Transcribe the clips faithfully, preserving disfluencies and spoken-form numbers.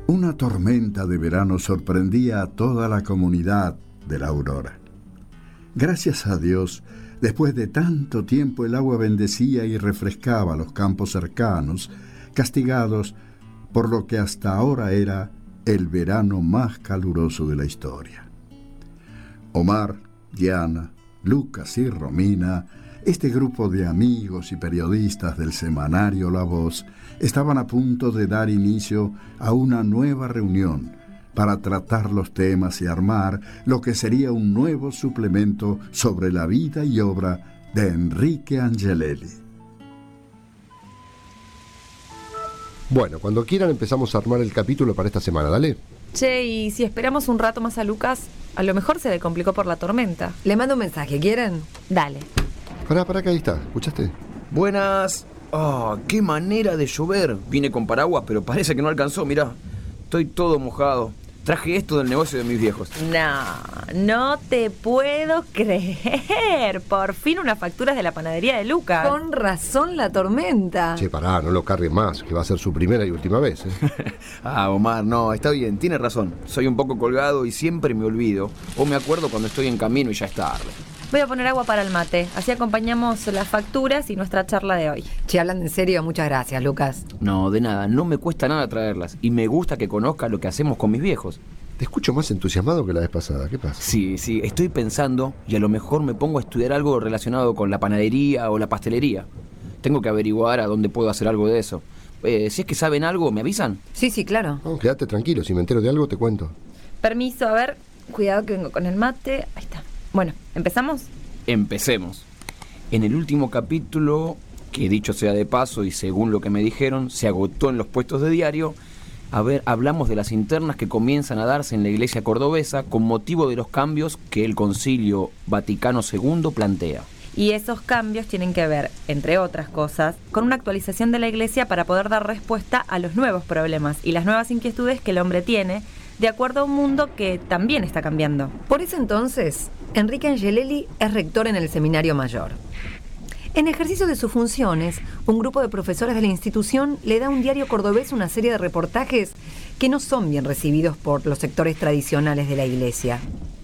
Una tormenta de verano sorprendía a toda la comunidad de la Aurora. Gracias a Dios, después de tanto tiempo el agua bendecía y refrescaba los campos cercanos, castigados por lo que hasta ahora era el verano más caluroso de la historia. Omar, Diana, Lucas y Romina, este grupo de amigos y periodistas del semanario La Voz, estaban a punto de dar inicio a una nueva reunión para tratar los temas y armar lo que sería un nuevo suplemento sobre la vida y obra de Enrique Angelelli. Bueno, cuando quieran empezamos a armar el capítulo para esta semana, dale. Che, y si esperamos un rato más a Lucas, a lo mejor se le complicó por la tormenta. Le mando un mensaje, ¿quieren? Dale. Pará, pará, que ahí está, ¿escuchaste? Buenas. Oh, qué manera de llover. Vine con paraguas, pero parece que no alcanzó, mirá. Estoy todo mojado. Traje esto del negocio de mis viejos. No, no te puedo creer. Por fin unas facturas de la panadería de Lucas. Con razón la tormenta. Che, pará, no lo cargues más, que va a ser su primera y última vez, ¿eh? Ah, Omar, no, está bien, tiene razón. Soy un poco colgado y siempre me olvido. O me acuerdo cuando estoy en camino y ya es tarde. Voy a poner agua para el mate, así acompañamos las facturas y nuestra charla de hoy. Che, hablando en serio, muchas gracias, Lucas. No, de nada, no me cuesta nada traerlas. Y me gusta que conozca lo que hacemos con mis viejos. Te escucho más entusiasmado que la vez pasada, ¿qué pasa? Sí, sí, estoy pensando y a lo mejor me pongo a estudiar algo relacionado con la panadería o la pastelería. Tengo que averiguar a dónde puedo hacer algo de eso. Eh, si es que saben algo, ¿me avisan? Sí, sí, claro. No, quédate tranquilo, si me entero de algo te cuento. Permiso, a ver, cuidado que vengo con el mate. Ahí está. Bueno, ¿empezamos? Empecemos. En el último capítulo, que dicho sea de paso y según lo que me dijeron, se agotó en los puestos de diario. A ver, hablamos de las internas que comienzan a darse en la iglesia cordobesa con motivo de los cambios que el Concilio Vaticano segundo plantea. Y esos cambios tienen que ver, entre otras cosas, con una actualización de la iglesia para poder dar respuesta a los nuevos problemas y las nuevas inquietudes que el hombre tiene, de acuerdo a un mundo que también está cambiando. Por eso entonces, Enrique Angelelli es rector en el Seminario Mayor. En ejercicio de sus funciones, un grupo de profesores de la institución le da a un diario cordobés una serie de reportajes que no son bien recibidos por los sectores tradicionales de la iglesia.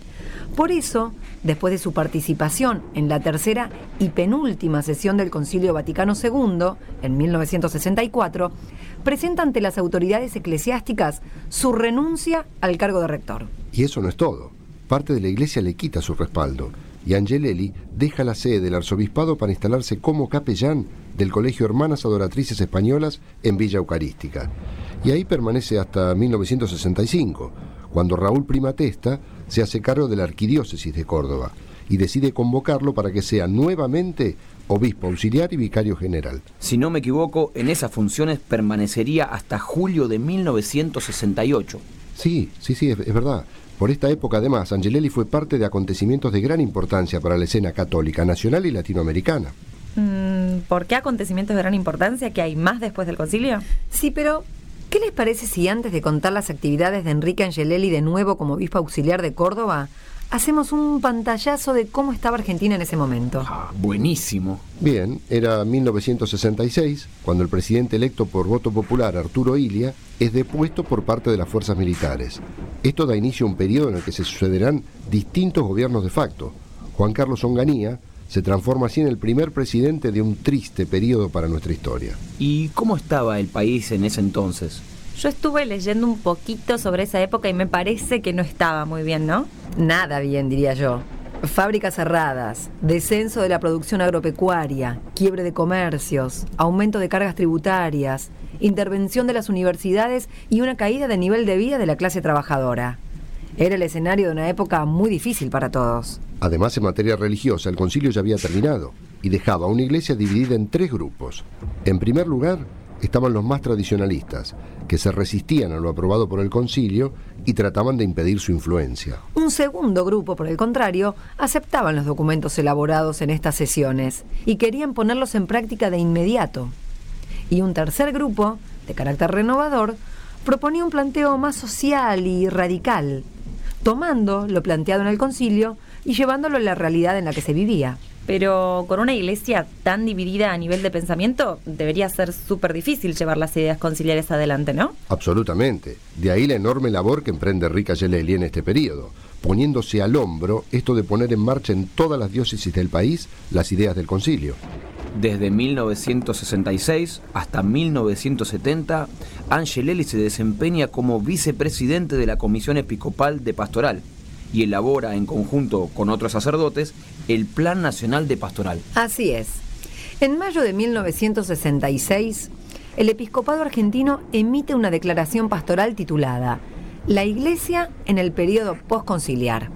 Por eso, después de su participación en la tercera y penúltima sesión del Concilio Vaticano segundo, en mil novecientos sesenta y cuatro, presenta ante las autoridades eclesiásticas su renuncia al cargo de rector. Y eso no es todo. Parte de la iglesia le quita su respaldo y Angelelli deja la sede del arzobispado para instalarse como capellán del Colegio Hermanas Adoratrices Españolas en Villa Eucarística. Y ahí permanece hasta mil novecientos sesenta y cinco, cuando Raúl Primatesta se hace cargo de la Arquidiócesis de Córdoba y decide convocarlo para que sea nuevamente obispo auxiliar y vicario general. Si no me equivoco, en esas funciones permanecería hasta julio de mil novecientos sesenta y ocho. Sí, sí, sí, es, es verdad. Por esta época, además, Angelelli fue parte de acontecimientos de gran importancia para la escena católica nacional y latinoamericana. Mm, ¿Por qué acontecimientos de gran importancia? ¿Que hay más después del concilio? Sí, pero ¿qué les parece si antes de contar las actividades de Enrique Angelelli de nuevo como obispo auxiliar de Córdoba, hacemos un pantallazo de cómo estaba Argentina en ese momento? Ah, buenísimo. Bien, era mil novecientos sesenta y seis, cuando el presidente electo por voto popular, Arturo Illia, es depuesto por parte de las fuerzas militares. Esto da inicio a un periodo en el que se sucederán distintos gobiernos de facto. Juan Carlos Onganía se transforma así en el primer presidente de un triste periodo para nuestra historia. ¿Y cómo estaba el país en ese entonces? Yo estuve leyendo un poquito sobre esa época y me parece que no estaba muy bien, ¿no? Nada bien, diría yo. Fábricas cerradas, descenso de la producción agropecuaria, quiebre de comercios, aumento de cargas tributarias, intervención de las universidades y una caída de nivel de vida de la clase trabajadora. Era el escenario de una época muy difícil para todos. Además, en materia religiosa, el concilio ya había terminado y dejaba a una iglesia dividida en tres grupos. En primer lugar, estaban los más tradicionalistas, que se resistían a lo aprobado por el concilio y trataban de impedir su influencia. Un segundo grupo, por el contrario, aceptaban los documentos elaborados en estas sesiones y querían ponerlos en práctica de inmediato. Y un tercer grupo, de carácter renovador, proponía un planteo más social y radical, tomando lo planteado en el concilio y llevándolo a la realidad en la que se vivía. Pero con una iglesia tan dividida a nivel de pensamiento, debería ser súper difícil llevar las ideas conciliares adelante, ¿no? Absolutamente. De ahí la enorme labor que emprende Enrique Angelelli en este periodo, poniéndose al hombro esto de poner en marcha en todas las diócesis del país las ideas del concilio. Desde mil novecientos sesenta y seis hasta mil novecientos setenta, Angelelli se desempeña como vicepresidente de la Comisión Episcopal de Pastoral y elabora en conjunto con otros sacerdotes el Plan Nacional de Pastoral. Así es. En mayo de mil novecientos sesenta y seis, el episcopado argentino emite una declaración pastoral titulada La Iglesia en el periodo postconciliar.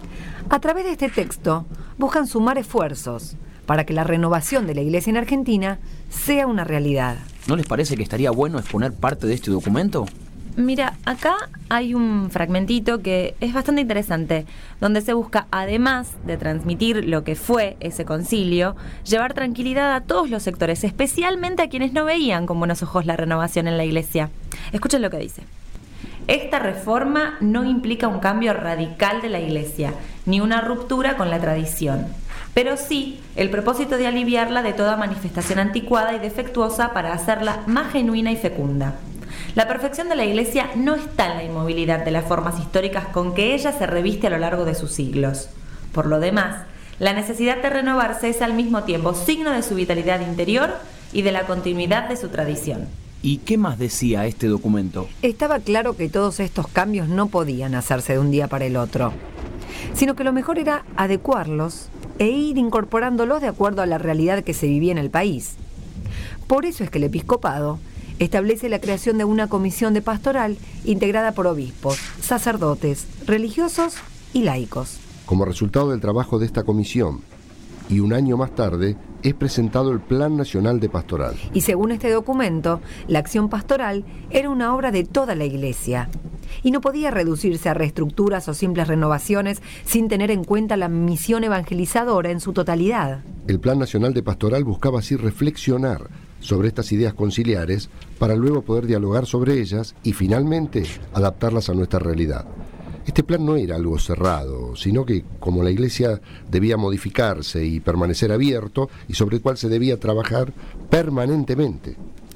A través de este texto buscan sumar esfuerzos para que la renovación de la Iglesia en Argentina sea una realidad. ¿No les parece que estaría bueno exponer parte de este documento? Mira, acá hay un fragmentito que es bastante interesante, donde se busca, además de transmitir lo que fue ese concilio, llevar tranquilidad a todos los sectores, especialmente a quienes no veían con buenos ojos la renovación en la Iglesia. Escuchen lo que dice. Esta reforma no implica un cambio radical de la Iglesia, ni una ruptura con la tradición, pero sí el propósito de aliviarla de toda manifestación anticuada y defectuosa para hacerla más genuina y fecunda. La perfección de la Iglesia no está en la inmovilidad de las formas históricas con que ella se reviste a lo largo de sus siglos. Por lo demás, la necesidad de renovarse es al mismo tiempo signo de su vitalidad interior y de la continuidad de su tradición. ¿Y qué más decía este documento? Estaba claro que todos estos cambios no podían hacerse de un día para el otro, sino que lo mejor era adecuarlos e ir incorporándolos de acuerdo a la realidad que se vivía en el país. Por eso es que el episcopado establece la creación de una comisión de pastoral integrada por obispos, sacerdotes, religiosos y laicos. Como resultado del trabajo de esta comisión, y un año más tarde, es presentado el Plan Nacional de Pastoral. Y según este documento, la acción pastoral era una obra de toda la Iglesia y no podía reducirse a reestructuras o simples renovaciones sin tener en cuenta la misión evangelizadora en su totalidad. El Plan Nacional de Pastoral buscaba así reflexionar sobre estas ideas conciliares para luego poder dialogar sobre ellas y finalmente adaptarlas a nuestra realidad. Este plan no era algo cerrado, sino que como la Iglesia debía modificarse y permanecer abierto y sobre el cual se debía trabajar permanentemente.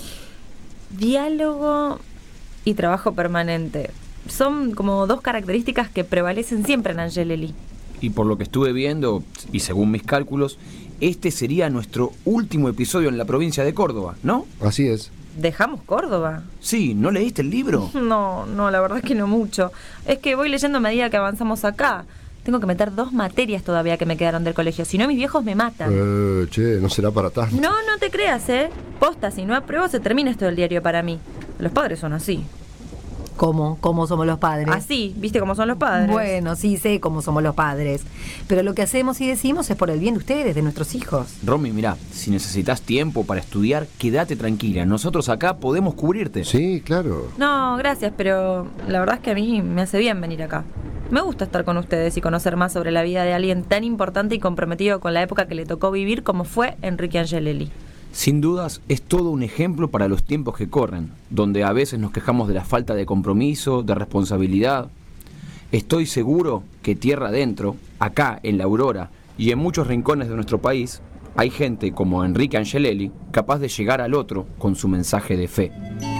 Diálogo y trabajo permanente son como dos características que prevalecen siempre en Angelelli. Y por lo que estuve viendo, y según mis cálculos, este sería nuestro último episodio en la provincia de Córdoba, ¿no? Así es. ¿Dejamos Córdoba? Sí, ¿no leíste el libro? No, no, la verdad es que no mucho. Es que voy leyendo a medida que avanzamos acá. Tengo que meter dos materias todavía que me quedaron del colegio, si no mis viejos me matan. Eh, che, no será para tanto. No, no te creas, ¿eh? Posta, si no apruebo se termina esto del diario para mí. Los padres son así. ¿Cómo? ¿Cómo somos los padres? Así, ¿viste cómo son los padres? Bueno, sí sé cómo somos los padres. Pero lo que hacemos y decimos es por el bien de ustedes, de nuestros hijos. Romy, mirá, si necesitas tiempo para estudiar, quédate tranquila. Nosotros acá podemos cubrirte. Sí, claro. No, gracias, pero la verdad es que a mí me hace bien venir acá. Me gusta estar con ustedes y conocer más sobre la vida de alguien tan importante y comprometido con la época que le tocó vivir como fue Enrique Angelelli. Sin dudas, es todo un ejemplo para los tiempos que corren, donde a veces nos quejamos de la falta de compromiso, de responsabilidad. Estoy seguro que tierra adentro, acá en La Aurora y en muchos rincones de nuestro país, hay gente como Enrique Angelelli capaz de llegar al otro con su mensaje de fe.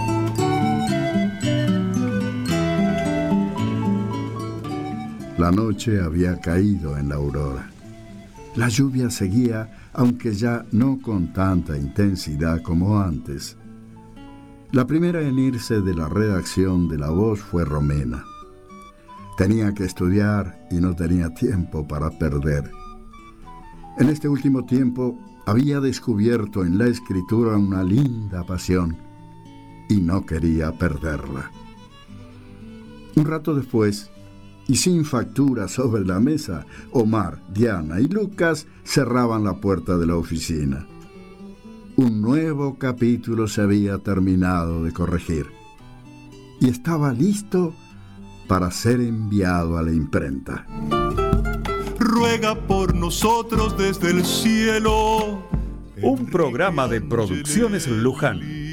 La noche había caído en La Aurora. La lluvia seguía, aunque ya no con tanta intensidad como antes. La primera en irse de la redacción de La Voz fue Romena. Tenía que estudiar y no tenía tiempo para perder. En este último tiempo había descubierto en la escritura una linda pasión y no quería perderla. Un rato después, y sin factura sobre la mesa, Omar, Diana y Lucas cerraban la puerta de la oficina. Un nuevo capítulo se había terminado de corregir y estaba listo para ser enviado a la imprenta. Ruega por nosotros desde el cielo. Un programa de Producciones Luján.